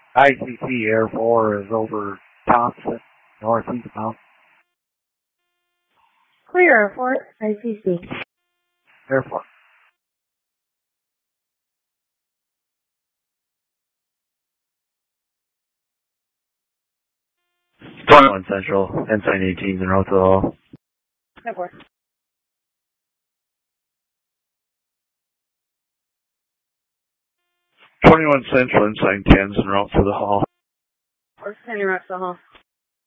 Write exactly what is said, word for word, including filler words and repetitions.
I C C Air four is over Thompson, northeast bound. Clear Air four, I C C. Air four. twenty-one Central, Ensign eighteen, en route to the hall. Air four. twenty-one Central, Ensign ten, en route to the hall. Or ten, en route to the hall.